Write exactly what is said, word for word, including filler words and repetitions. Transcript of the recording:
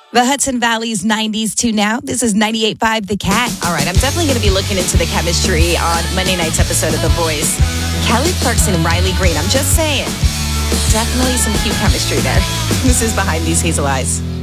The Hudson Valley's nineties to now. This is ninety-eight point five The Cat. All right, I'm definitely going to be looking into the chemistry on Monday night's episode of The Voice. Kelly Clarkson and Riley Green, I'm just saying. Definitely some cute chemistry there. This is Behind These Hazel Eyes.